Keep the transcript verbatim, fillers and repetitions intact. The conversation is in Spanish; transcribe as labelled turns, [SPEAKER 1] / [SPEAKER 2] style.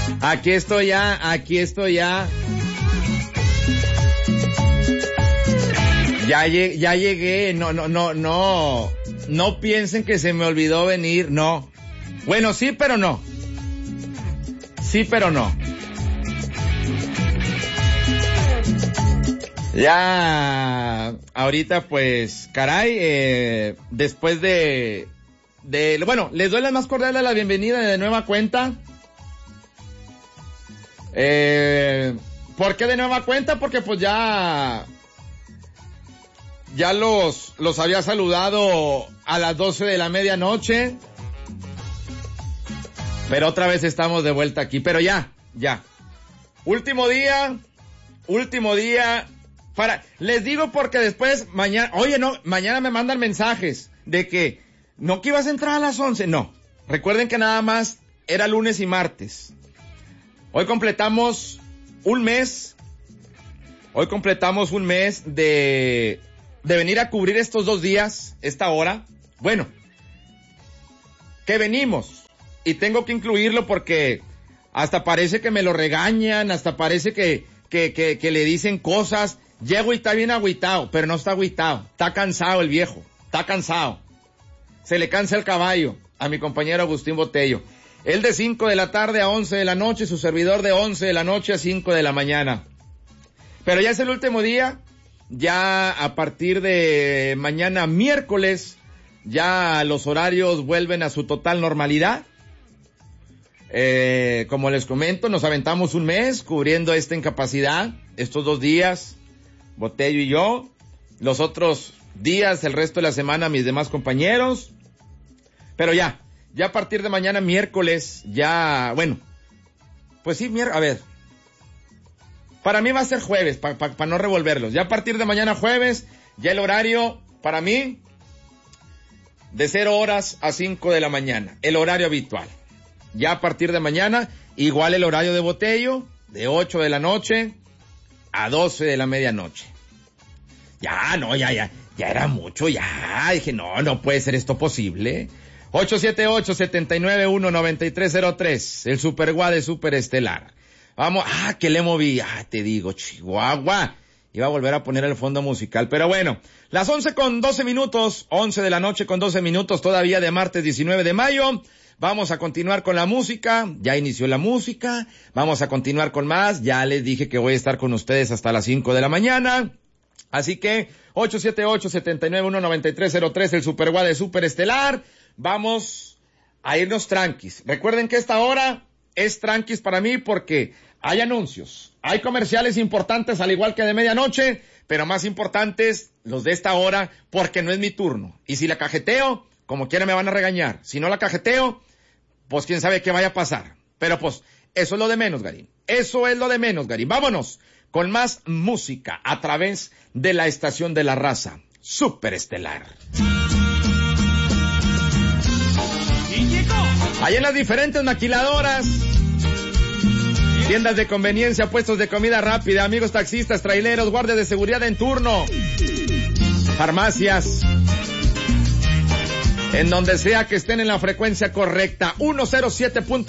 [SPEAKER 1] Aquí estoy ya, aquí estoy ya. Ya llegué, ya llegué, no, no, no, no, no piensen que se me olvidó venir, no. Bueno, sí, pero no. Sí, pero no. Ya, ahorita pues, caray, eh, después de, de, bueno, les doy la más cordial de la bienvenida de nueva cuenta. Eh, ¿por qué de nueva cuenta? Porque pues ya... Ya los, los había saludado a las doce de la medianoche. Pero otra vez estamos de vuelta aquí. Pero ya, ya. Último día, último día. Para, les digo porque después, mañana, oye no, mañana me mandan mensajes de que, no que ibas a entrar a las once, no. Recuerden que nada más era lunes y martes. Hoy completamos un mes. Hoy completamos un mes de... de venir a cubrir estos dos días, esta hora. Bueno, que venimos, y tengo que incluirlo porque hasta parece que me lo regañan, hasta parece que, que, que, que le dicen cosas. Llego y está bien agüitado, pero no está agüitado, está cansado el viejo, está cansado. Se le cansa el caballo a mi compañero Agustín Botello. Él de cinco de la tarde a once de la noche, su servidor de once de la noche a cinco de la mañana. Pero ya es el último día. Ya a partir de mañana miércoles, ya los horarios vuelven a su total normalidad. Eh, como les comento, nos aventamos un mes cubriendo esta incapacidad, estos dos días, Botello y yo. Los otros días, el resto de la semana, mis demás compañeros. Pero ya, ya a partir de mañana miércoles, ya, bueno, pues sí, miércoles, a ver. Para mí va a ser jueves, para pa, pa no revolverlos. Ya a partir de mañana jueves, ya el horario, para mí, de cero horas a cinco de la mañana. El horario habitual. Ya a partir de mañana, igual el horario de Botello, de ocho de la noche a doce de la medianoche. Ya, no, ya, ya, ya era mucho, ya. Dije, no, no puede ser esto posible. ocho siete ocho, siete nueve uno, nueve tres cero tres, el Superguá de Superestelar. Vamos, ah, que le moví, ah, te digo, Chihuahua, iba a volver a poner el fondo musical, pero bueno, las once con doce minutos, once de la noche con doce minutos, todavía de martes diecinueve de mayo, vamos a continuar con la música, ya inició la música, vamos a continuar con más, ya les dije que voy a estar con ustedes hasta las cinco de la mañana, así que, ocho siete ocho, siete nueve uno, nueve tres cero tres, el Superguá de Superestelar, vamos a irnos tranquis, recuerden que esta hora es tranquis para mí porque hay anuncios, hay comerciales importantes al igual que de medianoche, pero más importantes los de esta hora porque no es mi turno. Y si la cajeteo, como quiera me van a regañar. Si no la cajeteo, pues quién sabe qué vaya a pasar. Pero pues, eso es lo de menos, Garín. Eso es lo de menos, Garín. Vámonos con más música a través de la estación de la raza, Superestelar. Hay en las diferentes maquiladoras, tiendas de conveniencia, puestos de comida rápida, amigos taxistas, traileros, guardias de seguridad en turno, farmacias, en donde sea que estén en la frecuencia correcta, ciento siete punto